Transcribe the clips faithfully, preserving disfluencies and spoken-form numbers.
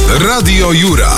Radio Jura.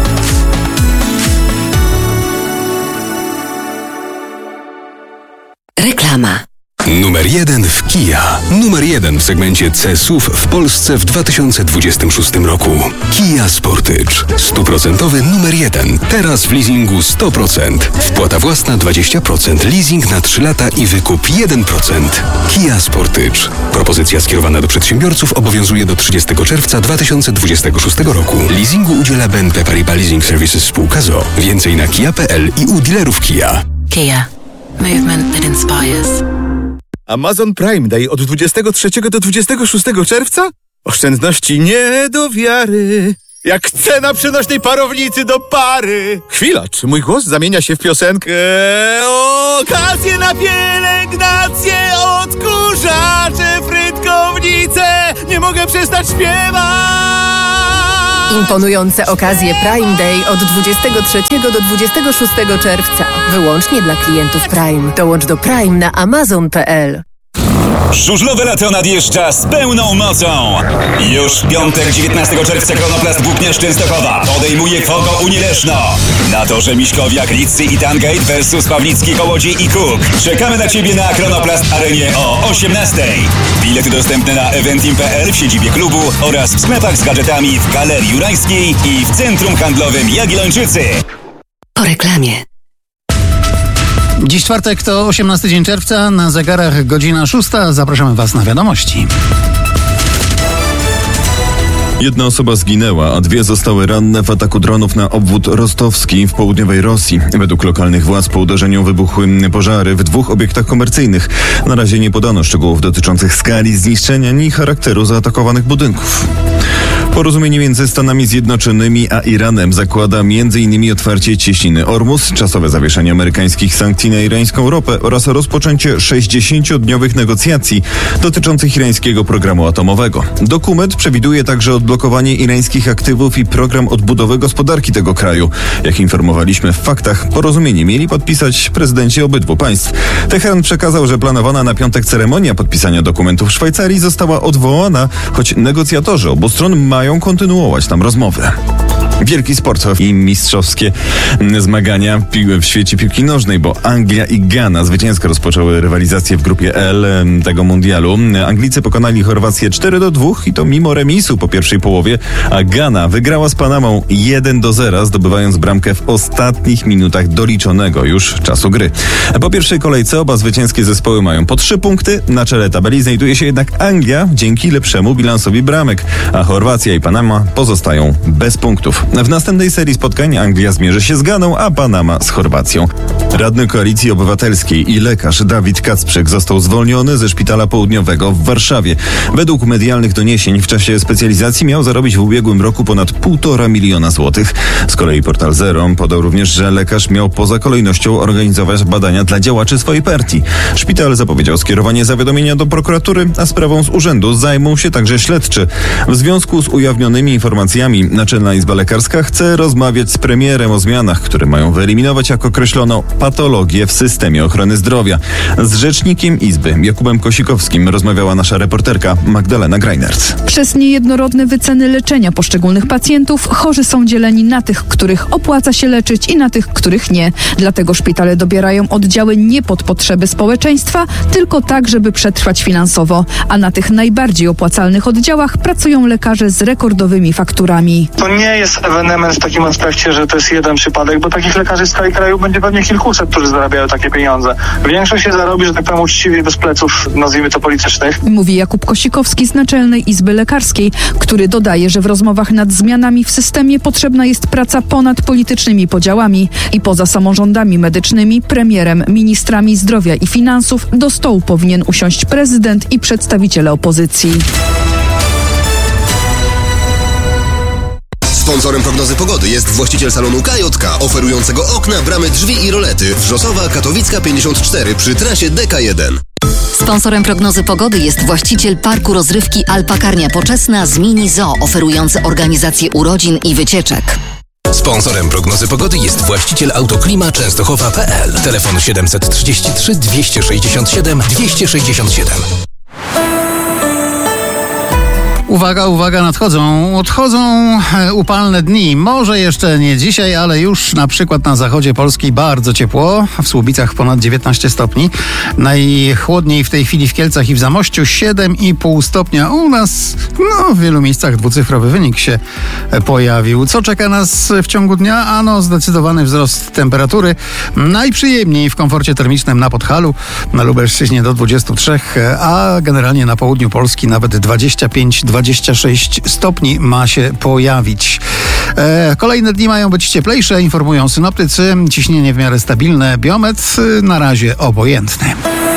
Reklama. Numer jeden w Kia. Numer jeden w segmencie C S U V w Polsce w dwa tysiące dwudziestym szóstym roku. Kia Sportage. Stuprocentowy numer jeden. Teraz w leasingu sto procent. Wpłata własna dwadzieścia procent. Leasing na trzy lata i wykup jeden procent. Kia Sportage. Propozycja skierowana do przedsiębiorców obowiązuje do trzydziestego czerwca dwa tysiące dwudziestego szóstego roku. Leasingu udziela B N P Paribas Leasing Services spółka z o o. Więcej na kia kropka p l i u dealerów Kia. Kia. Movement that inspires. Amazon Prime Day od dwudziestego trzeciego do dwudziestego szóstego czerwca? Oszczędności nie do wiary. Jak cena przenośnej parownicy do pary. Chwila, czy mój głos zamienia się w piosenkę? Okazje na pielęgnację, odkurzacze, frytkownice. Nie mogę przestać śpiewać. Imponujące okazje Prime Day od dwudziestego trzeciego do dwudziestego szóstego czerwca. Wyłącznie dla klientów Prime. Dołącz do Prime na amazon kropka p l. Żużlowe lato nadjeżdża z pełną mocą. Już w piątek dziewiętnastego czerwca Kronoplast Włókniarz Częstochowa podejmuje Fogo Unię Leszno. Na torze Miśkowiak, Lidzy i Tangate versus Pawlicki, Kołodziej i Kuk. Czekamy na Ciebie na Kronoplast Arenie o osiemnastej. Bilety dostępne na eventim kropka p l w siedzibie klubu oraz w sklepach z gadżetami w Galerii Jurajskiej i w Centrum Handlowym Jagiellończycy. Po reklamie. Dziś czwartek to osiemnasty dzień czerwca, na zegarach godzina szósta. Zapraszamy Was na wiadomości. Jedna osoba zginęła, a dwie zostały ranne w ataku dronów na obwód rostowski w południowej Rosji. Według lokalnych władz po uderzeniu wybuchły pożary w dwóch obiektach komercyjnych. Na razie nie podano szczegółów dotyczących skali zniszczenia ni charakteru zaatakowanych budynków. Porozumienie między Stanami Zjednoczonymi a Iranem zakłada między innymi otwarcie cieśniny Ormus, czasowe zawieszenie amerykańskich sankcji na irańską ropę oraz rozpoczęcie sześćdziesięciodniowych negocjacji dotyczących irańskiego programu atomowego. Dokument przewiduje także odblokowanie irańskich aktywów i program odbudowy gospodarki tego kraju. Jak informowaliśmy w faktach, porozumienie mieli podpisać prezydenci obydwu państw. Teheran przekazał, że planowana na piątek ceremonia podpisania dokumentów w Szwajcarii została odwołana, choć negocjatorzy obu stron mają kontynuować tam rozmowy. Wielki sport i mistrzowskie zmagania w świecie piłki nożnej, bo Anglia i Gana zwycięsko rozpoczęły rywalizację w grupie L tego mundialu. Anglicy pokonali Chorwację cztery do dwóch i to mimo remisu po pierwszej połowie, a Gana wygrała z Panamą jeden do zera, zdobywając bramkę w ostatnich minutach doliczonego już czasu gry. Po pierwszej kolejce oba zwycięskie zespoły mają po trzy punkty. Na czele tabeli znajduje się jednak Anglia dzięki lepszemu bilansowi bramek, a Chorwacja i Panama pozostają bez punktów. W następnej serii spotkań Anglia zmierzy się z Ganą, a Panama z Chorwacją. Radny Koalicji Obywatelskiej i lekarz Dawid Kacprzyk został zwolniony ze Szpitala Południowego w Warszawie. Według medialnych doniesień w czasie specjalizacji miał zarobić w ubiegłym roku ponad półtora miliona złotych. Z kolei portal Zero podał również, że lekarz miał poza kolejnością organizować badania dla działaczy swojej partii. Szpital zapowiedział skierowanie zawiadomienia do prokuratury, a sprawą z urzędu zajmą się także śledczy. W związku z ujawnionymi informacjami Naczelna Izba Lekarska chce rozmawiać z premierem o zmianach, które mają wyeliminować, jak określono, patologię w systemie ochrony zdrowia. Z rzecznikiem Izby, Jakubem Kosikowskim, rozmawiała nasza reporterka Magdalena Greinert. Przez niejednorodne wyceny leczenia poszczególnych pacjentów chorzy są dzieleni na tych, których opłaca się leczyć i na tych, których nie. Dlatego szpitale dobierają oddziały nie pod potrzeby społeczeństwa, tylko tak, żeby przetrwać finansowo. A na tych najbardziej opłacalnych oddziałach pracują lekarze z rekordowymi fakturami. To nie jest ewenement w takim aspekcie, że to jest jeden przypadek, bo takich lekarzy w skali kraju będzie pewnie kilkuset, którzy zarabiają takie pieniądze. Większość się zarobi, że tak powiem, uczciwie bez pleców, nazwijmy to politycznych. Mówi Jakub Kosikowski z Naczelnej Izby Lekarskiej, który dodaje, że w rozmowach nad zmianami w systemie potrzebna jest praca ponad politycznymi podziałami i poza samorządami medycznymi, premierem, ministrami zdrowia i finansów do stołu powinien usiąść prezydent i przedstawiciele opozycji. Sponsorem prognozy pogody jest właściciel salonu K J K, oferującego okna, bramy, drzwi i rolety. Wrzosowa, Katowicka pięćdziesiąt cztery przy trasie D K jeden. Sponsorem prognozy pogody jest właściciel parku rozrywki Alpakarnia Poczesna z Mini Zoo, oferujący organizację urodzin i wycieczek. Sponsorem prognozy pogody jest właściciel Autoklima Częstochowa kropka p l. Telefon siedemset trzydzieści trzy dwieście sześćdziesiąt siedem dwieście sześćdziesiąt siedem. Uwaga, uwaga, nadchodzą, odchodzą upalne dni. Może jeszcze nie dzisiaj, ale już na przykład na zachodzie Polski bardzo ciepło. W Słubicach ponad dziewiętnaście stopni. Najchłodniej w tej chwili w Kielcach i w Zamościu siedem i pół stopnia. U nas no, w wielu miejscach dwucyfrowy wynik się pojawił. Co czeka nas w ciągu dnia? Ano zdecydowany wzrost temperatury. Najprzyjemniej w komforcie termicznym na Podhalu, na Lubelszczyźnie do dwudziestu trzech, a generalnie na południu Polski nawet dwadzieścia pięć dwadzieścia sześć stopni ma się pojawić. E, kolejne dni mają być cieplejsze, informują synoptycy. Ciśnienie w miarę stabilne, biometr na razie obojętny.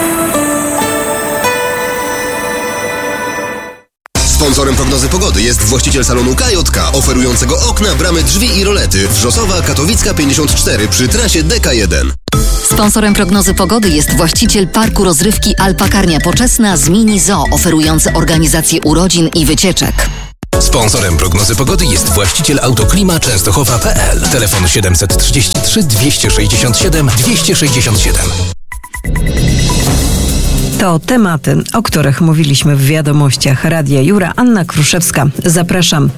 Sponsorem prognozy pogody jest właściciel salonu K J K, oferującego okna, bramy, drzwi i rolety. Wrzosowa, Katowicka pięćdziesiąt cztery przy trasie D K jeden. Sponsorem prognozy pogody jest właściciel parku rozrywki Alpakarnia Poczesna z Mini Zoo, oferujący organizację urodzin i wycieczek. Sponsorem prognozy pogody jest właściciel Autoklima Częstochowa kropka p l. Telefon siedemset trzydzieści trzy dwieście sześćdziesiąt siedem dwieście sześćdziesiąt siedem. To tematy, o których mówiliśmy w wiadomościach Radia Jura. Anna Kruszewska. Zapraszam.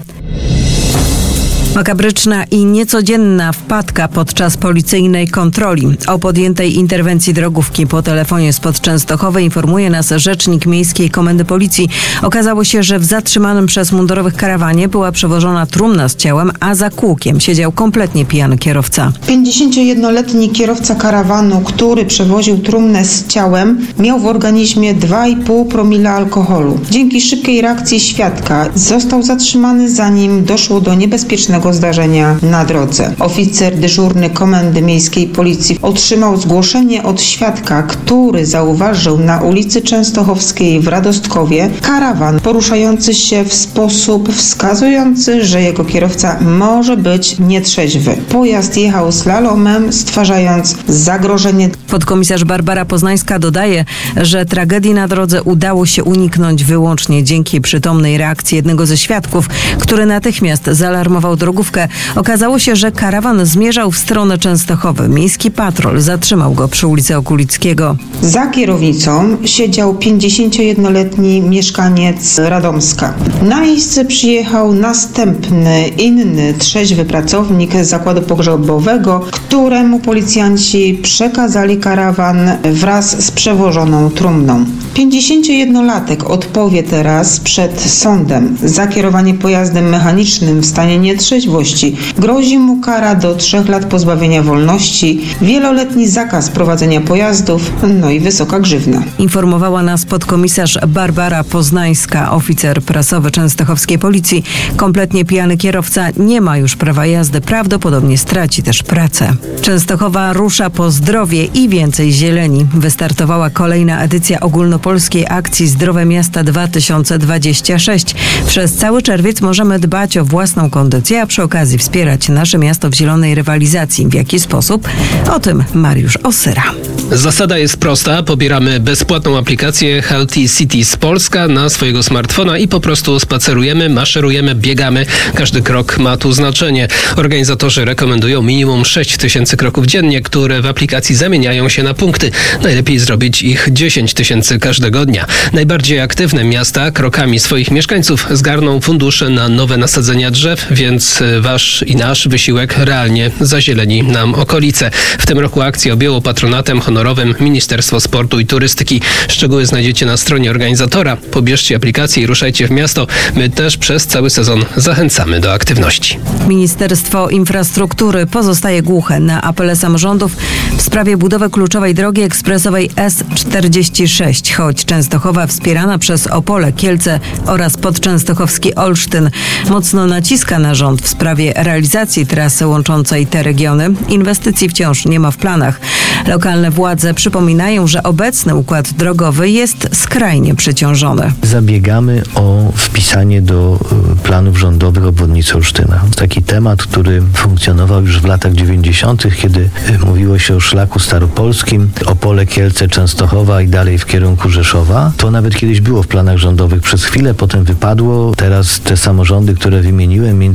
Makabryczna i niecodzienna wpadka podczas policyjnej kontroli. O podjętej interwencji drogówki po telefonie spod Częstochowy informuje nas rzecznik Miejskiej Komendy Policji. Okazało się, że w zatrzymanym przez mundurowych karawanie była przewożona trumna z ciałem, a za kółkiem siedział kompletnie pijany kierowca. pięćdziesięciojednoletni kierowca karawanu, który przewoził trumnę z ciałem, miał w organizmie dwa i pół promila alkoholu. Dzięki szybkiej reakcji świadka został zatrzymany, zanim doszło do niebezpiecznego zdarzenia na drodze. Oficer dyżurny Komendy Miejskiej Policji otrzymał zgłoszenie od świadka, który zauważył na ulicy Częstochowskiej w Radostkowie karawan poruszający się w sposób wskazujący, że jego kierowca może być nietrzeźwy. Pojazd jechał slalomem, stwarzając zagrożenie. Podkomisarz Barbara Poznańska dodaje, że tragedii na drodze udało się uniknąć wyłącznie dzięki przytomnej reakcji jednego ze świadków, który natychmiast zaalarmował drogówkę. Okazało się, że karawan zmierzał w stronę Częstochowy. Miejski patrol zatrzymał go przy ulicy Okulickiego. Za kierownicą siedział pięćdziesięciojednoletni mieszkaniec Radomska. Na miejsce przyjechał następny, inny trzeźwy pracownik zakładu pogrzebowego, któremu policjanci przekazali karawan wraz z przewożoną trumną. pięćdziesięciojednolatek odpowie teraz przed sądem. Za kierowanie pojazdem mechanicznym w stanie nietrzeźwości grozi mu kara do trzech lat pozbawienia wolności, wieloletni zakaz prowadzenia pojazdów, no i wysoka grzywna. Informowała nas podkomisarz Barbara Poznańska, oficer prasowy Częstochowskiej Policji. Kompletnie pijany kierowca nie ma już prawa jazdy, prawdopodobnie straci też pracę. Częstochowa rusza po zdrowie i więcej zieleni. Wystartowała kolejna edycja ogólnopolskiej akcji Zdrowe Miasta dwa tysiące dwadzieścia sześć. Przez cały czerwiec możemy dbać o własną kondycję, a przy okazji wspierać nasze miasto w zielonej rywalizacji. W jaki sposób? O tym Mariusz Osyra. Zasada jest prosta. Pobieramy bezpłatną aplikację Healthy Cities Polska na swojego smartfona i po prostu spacerujemy, maszerujemy, biegamy. Każdy krok ma tu znaczenie. Organizatorzy rekomendują minimum sześć tysięcy kroków dziennie, które w aplikacji zamieniają się na punkty. Najlepiej zrobić ich dziesięć tysięcy każdego dnia. Najbardziej aktywne miasta krokami swoich mieszkańców zgarną fundusze na nowe nasadzenia drzew, więc wasz i nasz wysiłek realnie zazieleni nam okolice. W tym roku akcję objęło patronatem honorowym Ministerstwo Sportu i Turystyki. Szczegóły znajdziecie na stronie organizatora. Pobierzcie aplikację i ruszajcie w miasto. My też przez cały sezon zachęcamy do aktywności. Ministerstwo Infrastruktury pozostaje głuche na apele samorządów w sprawie budowy kluczowej drogi ekspresowej S czterdzieści sześć, choć Częstochowa wspierana przez Opole, Kielce oraz podczęstochowski Olsztyn mocno naciska na rząd w sprawie realizacji trasy łączącej te regiony. Inwestycji wciąż nie ma w planach. Lokalne władze przypominają, że obecny układ drogowy jest skrajnie przeciążony. Zabiegamy o wpisanie do planów rządowych obwodnicy Olsztyna. Taki temat, który funkcjonował już w latach dziewięćdziesiątych, kiedy mówiło się o szlaku staropolskim, Opole, Kielce, Częstochowa i dalej w kierunku Rzeszowa. To nawet kiedyś było w planach rządowych przez chwilę, potem wypadło. Teraz te samorządy, które wymieniłem, między innymi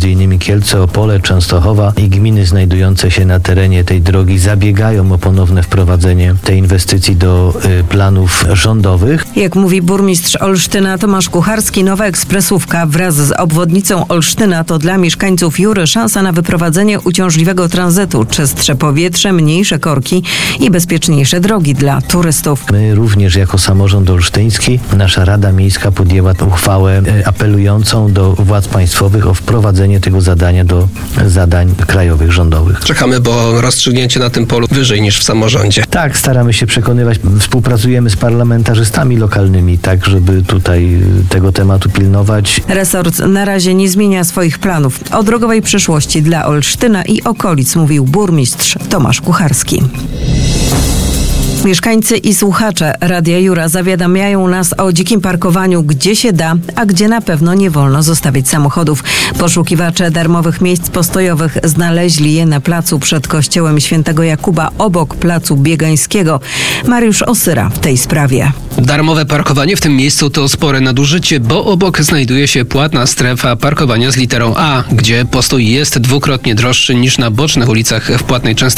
Kielce, Opole, Częstochowa i gminy znajdujące się na terenie tej drogi zabiegają o ponowne wprowadzenie tej inwestycji do y, planów rządowych. Jak mówi burmistrz Olsztyna Tomasz Kucharski, nowa ekspresówka wraz z obwodnicą Olsztyna to dla mieszkańców Jury szansa na wyprowadzenie uciążliwego tranzytu, czystsze powietrze, mniejsze korki i bezpieczniejsze drogi dla turystów. My również jako samorząd olsztyński, nasza Rada Miejska podjęła uchwałę y, apelującą do władz państwowych o wprowadzenie tego zadania do zadań krajowych, rządowych. Czekamy, bo rozstrzygnięcie na tym polu wyżej niż w samorządzie. Tak, staramy się przekonywać, współpracujemy z parlamentarzystami lokalnymi, tak żeby tutaj tego tematu pilnować. Resort na razie nie zmienia swoich planów. O drogowej przyszłości dla Olsztyna i okolic mówił burmistrz Tomasz Kucharski. Mieszkańcy i słuchacze Radia Jura zawiadamiają nas o dzikim parkowaniu, gdzie się da, a gdzie na pewno nie wolno zostawić samochodów. Poszukiwacze darmowych miejsc postojowych znaleźli je na placu przed kościołem Świętego Jakuba obok placu Biegańskiego. Mariusz Osyra w tej sprawie. Darmowe parkowanie w tym miejscu to spore nadużycie, bo obok znajduje się płatna strefa parkowania z literą A, gdzie postój jest dwukrotnie droższy niż na bocznych ulicach w płatnej Częstochowie.